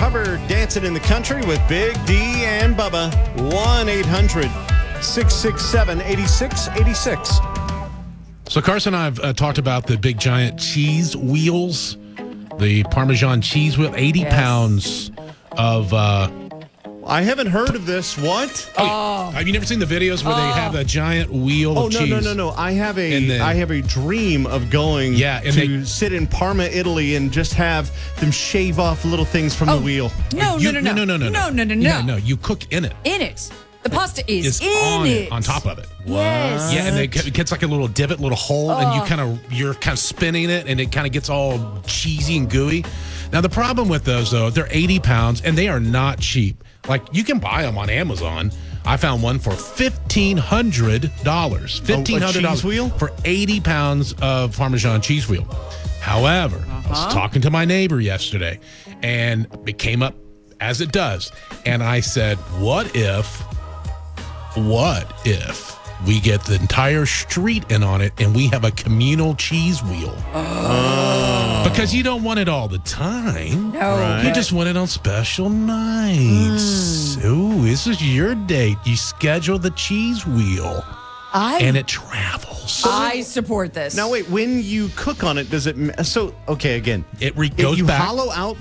Hubbard dancing in the country with Big D and Bubba. 1-800-667-8686. So Carson and I have talked about the big giant cheese wheels, the Parmesan cheese wheel, 80 pounds of... I haven't heard of this. What? Have you never seen the videos where they have a giant wheel of cheese? No. I have a dream of going to sit in Parma, Italy, and just have them shave off little things from the wheel. No. You cook in it. In it. The pasta is on in it, on top of it. Yes. Yeah, and it gets like a little divot, little hole, and you're kind of spinning it, and it kind of gets all cheesy and gooey. Now, the problem with those, though, they're 80 pounds, and they are not cheap. Like, you can buy them on Amazon. I found one for $1,500. $1,500 wheel? for 80 pounds of Parmesan cheese wheel. However, I was talking to my neighbor yesterday, and it came up as it does. And I said, what if we get the entire street in on it and we have a communal cheese wheel? Because you don't want it all the time. No. Right. You just want it on special nights. Ooh, this is your date. You schedule the cheese wheel and it travels. I support this. Now, wait, when you cook on it, does it... So, okay, again. It goes if you back. hollow out